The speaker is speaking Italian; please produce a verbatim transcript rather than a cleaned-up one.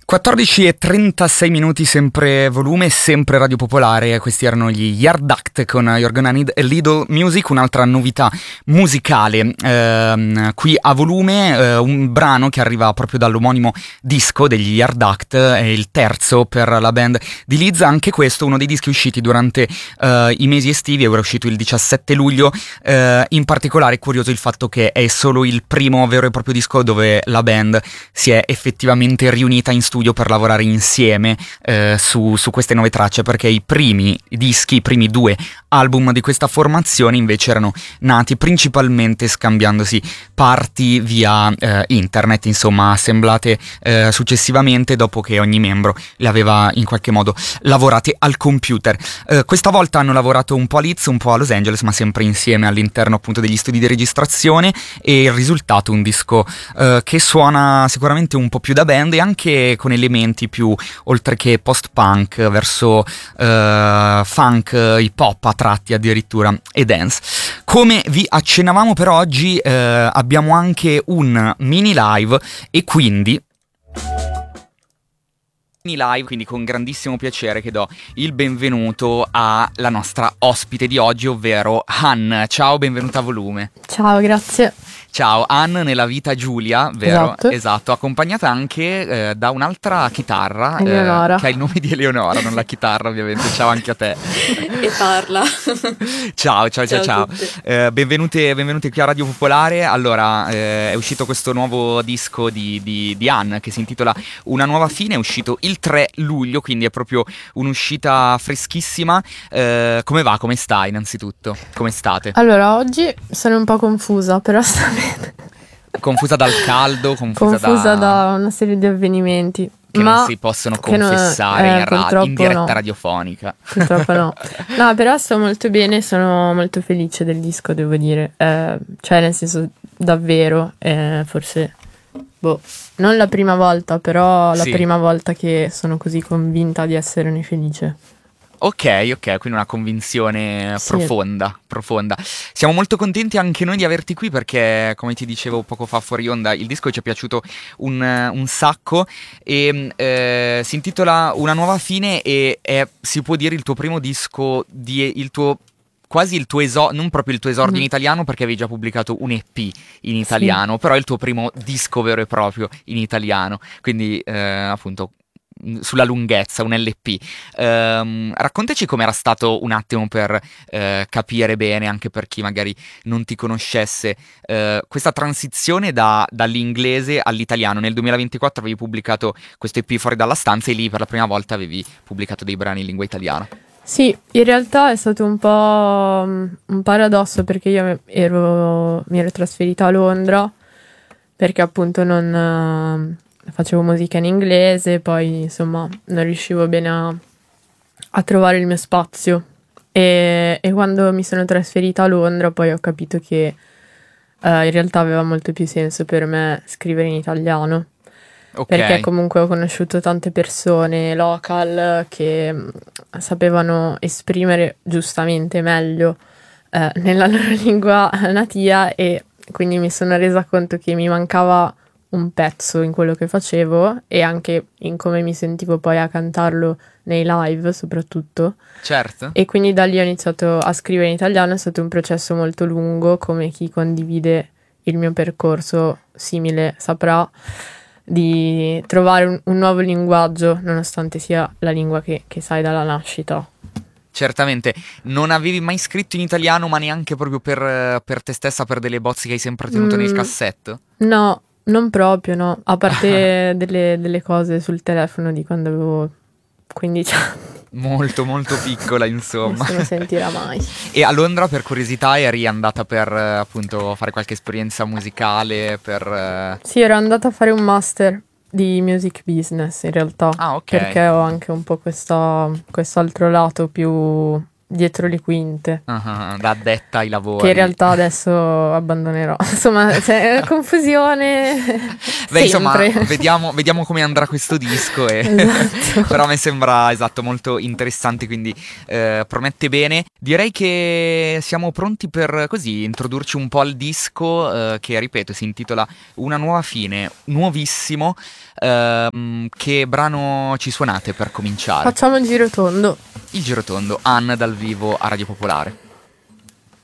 quattordici e trentasei minuti, sempre volume, sempre Radio Popolare. Questi erano gli Yard Act con You're Gonna Need a Little Music, un'altra novità musicale ehm, qui a volume, eh, un brano che arriva proprio dall'omonimo disco degli Yard Act, è il terzo per la band di Leeds, anche questo uno dei dischi usciti durante eh, i mesi estivi, era uscito il diciassette luglio, eh, in particolare è curioso il fatto che è solo il primo vero e proprio disco dove la band si è effettivamente riunita in studio per lavorare insieme eh, su, su queste nuove tracce, perché i primi dischi, i primi due album di questa formazione invece erano nati principalmente scambiandosi parti via eh, internet, insomma assemblate eh, successivamente dopo che ogni membro le aveva in qualche modo lavorate al computer. Eh, questa volta hanno lavorato un po' a Leeds, un po' a Los Angeles, ma sempre insieme all'interno appunto degli studi di registrazione, e il risultato un disco eh, che suona sicuramente un po' più da band e anche con elementi più, oltre che post-punk, verso uh, funk, hip hop a tratti addirittura e dance. Come vi accennavamo, per oggi uh, abbiamo anche un mini live, e quindi live, quindi con grandissimo piacere che do il benvenuto alla nostra ospite di oggi, ovvero Han. Ciao, benvenuta a Volume. Ciao, grazie. Ciao, Han nella vita Giulia, vero? Esatto, esatto accompagnata anche eh, da un'altra chitarra, Eleonora, eh, che ha il nome di Eleonora, non la chitarra ovviamente. Ciao anche a te. E parla. Ciao, ciao, ciao, Ciao ciao. a tutti. Eh, benvenute, benvenute qui a Radio Popolare. Allora, eh, è uscito questo nuovo disco di, di, di Han che si intitola Una nuova fine, è uscito il tre luglio, quindi è proprio un'uscita freschissima. Eh, come va? Come stai innanzitutto? Come state? Allora, oggi sono un po' confusa, però sta bene. Confusa dal caldo, confusa, Confusa da... da una serie di avvenimenti che ma non si possono che non- confessare eh, in, ra- purtroppo in diretta no. radiofonica. Purtroppo no. No, però sto molto bene, sono molto felice del disco, devo dire. Eh, cioè, nel senso, davvero, eh, forse, boh, non la prima volta, però la Sì. prima volta che sono così convinta di esserne felice. Ok, ok, quindi una convinzione Sì. profonda, profonda. Siamo molto contenti anche noi di averti qui perché, come ti dicevo poco fa fuori onda, il disco ci è piaciuto un, un sacco e eh, si intitola Una nuova fine e è, si può dire, il tuo primo disco, di, il tuo... quasi il tuo esordio, non proprio il tuo esordio Mm. in italiano perché avevi già pubblicato un E P in italiano, però è il tuo primo disco vero e proprio in italiano, quindi eh, appunto mh, sulla lunghezza, un L P. Ehm, raccontaci com'era stato un attimo per eh, capire bene, anche per chi magari non ti conoscesse, eh, questa transizione da- dall'inglese all'italiano. Nel duemilaventiquattro avevi pubblicato questo E P Fuori dalla stanza e lì per la prima volta avevi pubblicato dei brani in lingua italiana. Sì, in realtà è stato un po' mm, un paradosso perché io ero, mi ero trasferita a Londra perché appunto non eh, facevo musica in inglese, poi insomma non riuscivo bene a, a trovare il mio spazio e, e quando mi sono trasferita a Londra poi ho capito che eh, in realtà aveva molto più senso per me scrivere in italiano. Ok. Perché comunque ho conosciuto tante persone local che mh, sapevano esprimere giustamente meglio eh, nella loro lingua natia e quindi mi sono resa conto che mi mancava un pezzo in quello che facevo e anche in come mi sentivo poi a cantarlo nei live soprattutto. Certo. E quindi da lì ho iniziato a scrivere in italiano, è stato un processo molto lungo, come chi condivide il mio percorso simile saprà, di trovare un, un nuovo linguaggio, nonostante sia la lingua che, che sai dalla nascita. Certamente, non avevi mai scritto in italiano, ma neanche proprio per, per te stessa, per delle bozze che hai sempre tenuto nel Mm. cassetto? No, non proprio, no. A parte delle, delle cose sul telefono di quando avevo quindici anni. Molto, molto piccola, insomma. Nessuno sentirà mai. E a Londra, per curiosità, eri andata per eh, appunto fare qualche esperienza musicale, per... eh, Sì, ero andata a fare un master di music business in realtà. Ah, ok. Perché ho anche un po' questa, questo altro lato più dietro le quinte. Uh-huh, da addetta ai lavori. Che in realtà adesso abbandonerò. Insomma, c'è confusione. Beh, insomma, sempre. vediamo, vediamo come andrà questo disco. E Esatto. però mi sembra, esatto, molto interessante, quindi eh, promette bene. Direi che siamo pronti per, così, introdurci un po' al disco, eh, che, ripeto, si intitola Una nuova fine, nuovissimo. Eh, che brano ci suonate per cominciare? Facciamo il giro tondo. Il Girotondo, Anne dal vivo a Radio Popolare.